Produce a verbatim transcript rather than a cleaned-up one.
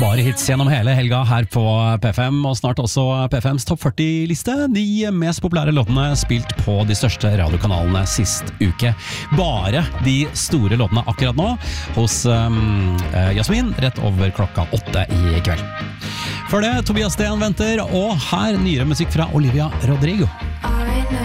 Bare hits gjennom hele helga her på P fem, og snart også P fems topp førti-liste. De mest populære låtene spilt på de største radiokanalene sist uke. Bare de store låtene akkurat nå hos um, Jasmin, rett over klokka åtte i kveld. Før det, Tobias Sten venter, og her nyere musikk fra Olivia Rodrigo.